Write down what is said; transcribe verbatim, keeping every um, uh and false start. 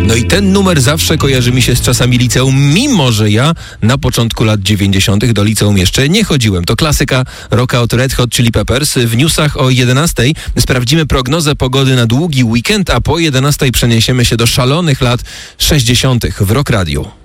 No i ten numer zawsze kojarzy mi się z czasami liceum, mimo że ja na początku lat dziewięćdziesiątych do liceum jeszcze nie chodziłem. To klasyka rocka od Red Hot Chili Peppers. W newsach o jedenastej sprawdzimy prognozę pogody na długi weekend, a po jedenastej przeniesiemy się do szalonych lat sześćdziesiątych w Rock Radio.